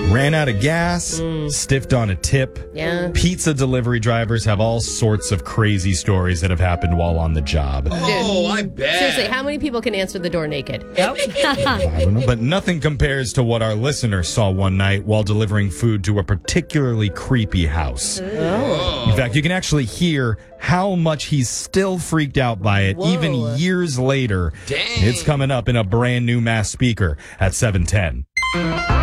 Ran out of gas, stiffed on a tip. Yeah. Pizza delivery drivers have all sorts of crazy stories that have happened while on the job. Oh, I bet. Seriously, how many people can answer the door naked? I don't know, but nothing compares to what our listener saw one night while delivering food to a particularly creepy house. In fact, you can actually hear how much he's still freaked out by it, even years later. Dang. It's coming up in a brand new Mass Speaker at 7:10.